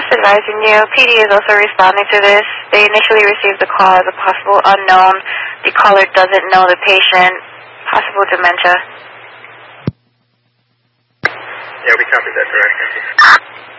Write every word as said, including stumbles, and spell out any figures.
Just advising you, P D is also responding to this. They initially received the call as a possible unknown. The caller doesn't know the patient. Possible dementia. Yeah, we copied that, correct? Thank you.